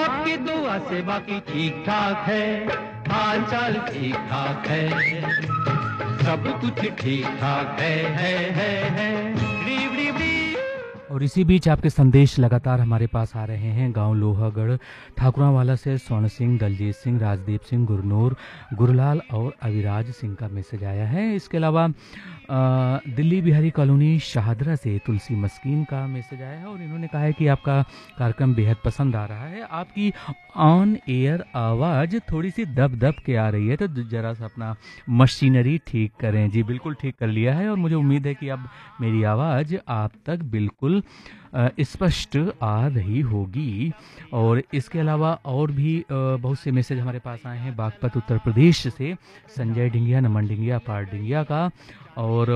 आपकी दुआ से बाकी ठीक ठाक है, हाल चाल ठीक ठाक है, सब कुछ ठीक ठाक है। रीब रीब रीब। और इसी बीच आपके संदेश लगातार हमारे पास आ रहे हैं। गांव लोहागढ़ ठाकुरावाला से स्वर्ण सिंह, दलजीत सिंह, राजदीप सिंह, गुरनूर, गुरलाल और अविराज सिंह का मैसेज आया है। इसके अलावा दिल्ली बिहारी कॉलोनी शाहदरा से तुलसी मस्कीन का मैसेज आया है और इन्होंने कहा है कि आपका कार्यक्रम बेहद पसंद आ रहा है। आपकी ऑन एयर आवाज़ थोड़ी सी दब दब के आ रही है, तो ज़रा सा अपना मशीनरी ठीक करें। जी बिल्कुल ठीक कर लिया है और मुझे उम्मीद है कि अब मेरी आवाज़ आप तक बिल्कुल स्पष्ट आ रही होगी। और इसके अलावा और भी बहुत से मैसेज हमारे पास आए हैं बागपत उत्तर प्रदेश से संजय ढिंगिया, नमन ढिंगिया, पार ढिंगिया का, और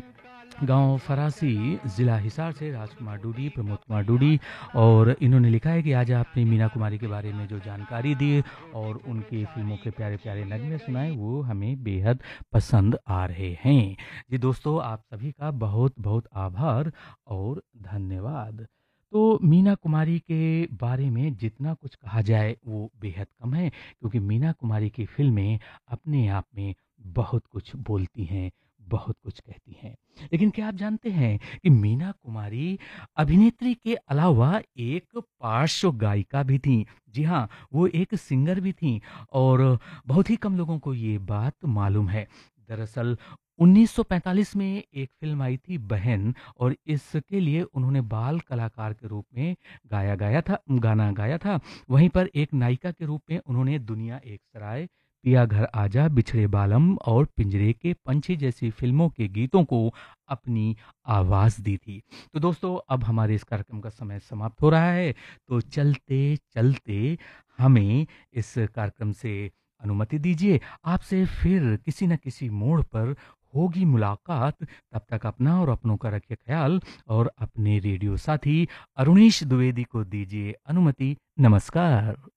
गांव फरासी जिला हिसार से राजकुमार डूडी, प्रमोद कुमार डूडी। और इन्होंने लिखा है कि आज आपने मीना कुमारी के बारे में जो जानकारी दी और उनकी फिल्मों के प्यारे प्यारे नगमे सुनाए वो हमें बेहद पसंद आ रहे हैं। जी दोस्तों, आप सभी का बहुत बहुत आभार और धन्यवाद। तो मीना कुमारी के बारे में जितना कुछ कहा जाए वो बेहद कम है, क्योंकि मीना कुमारी की फिल्में अपने आप में बहुत कुछ बोलती हैं, बहुत कुछ कहती हैं। लेकिन क्या आप जानते हैं कि मीना कुमारी अभिनेत्री के अलावा एक पार्श्व गायिका भी थीं। जी हाँ, वो एक सिंगर भी थीं और बहुत ही कम लोगों को ये बात मालूम है। दरअसल 1945 में एक फिल्म आई थी बहन, और इसके लिए उन्होंने बाल कलाकार के रूप में गाना गाया था। वहीं पर एक नायिका के रूप में उन्होंने दुनिया एक सराय, पिया घर आजा, बिछड़े बालम और पिंजरे के पंछी जैसी फिल्मों के गीतों को अपनी आवाज दी थी। तो दोस्तों, अब हमारे इस कार्यक्रम का समय समाप्त हो रहा है, तो चलते चलते हमें इस कार्यक्रम से अनुमति दीजिए। आपसे फिर किसी न किसी मोड़ पर होगी मुलाकात। तब तक अपना और अपनों का रखिए ख्याल और अपने रेडियो साथी अरुणेश द्विवेदी को दीजिए अनुमति। नमस्कार।